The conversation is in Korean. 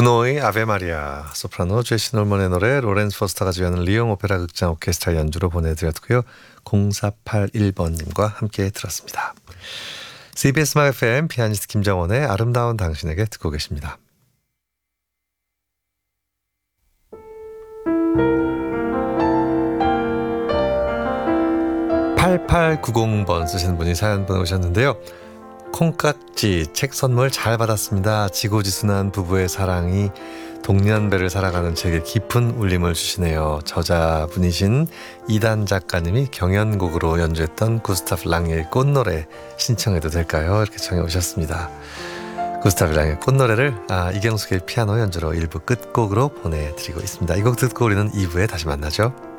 구노의 아베 마리아, 소프라노 제시 놀먼의 노래, 로렌스 포스터가 주연한 리옹 오페라 극장 오케스트라 연주로 보내드렸고요. 0481번님과 함께 들었습니다. CBS 음악 FM 피아니스트 김정원의 아름다운 당신에게 듣고 계십니다. 8890번 쓰시는 분이 사연 보내오셨는데요. 콩깍지 책 선물 잘 받았습니다. 지고지순한 부부의 사랑이 동년배를 살아가는 책에 깊은 울림을 주시네요. 저자분이신 이단 작가님이 경연곡으로 연주했던 구스타프 랑의 꽃노래 신청해도 될까요? 이렇게 청해 오셨습니다. 구스타프 랑의 꽃노래를 이경숙의 피아노 연주로 1부 끝곡으로 보내드리고 있습니다. 이 곡 듣고 우리는 2부에 다시 만나죠.